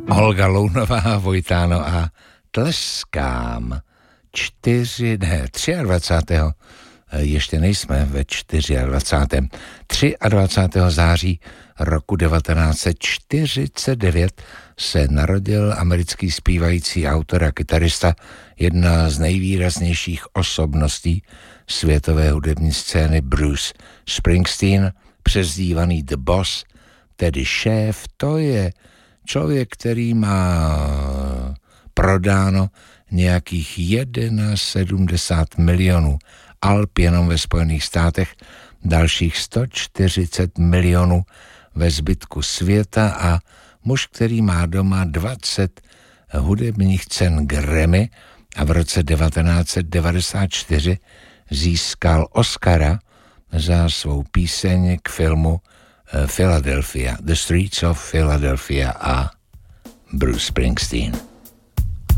Olga Lounová, Vojtáno a tleskám. 23. Ještě nejsme ve 24. 23. září roku 1949 se narodil americký zpívající autor a kytarista, jedna z nejvýraznějších osobností světové hudební scény Bruce Springsteen, přezdívaný The Boss, tedy šéf. To je člověk, který má prodáno nějakých 71 milionů alb jenom ve Spojených státech, dalších 140 milionů ve zbytku světa a muž, který má doma 20 hudebních cen Grammy a v roce 1994 získal Oscara za svou píseň k filmu Philadelphia, The Streets of Philadelphia a Bruce Springsteen.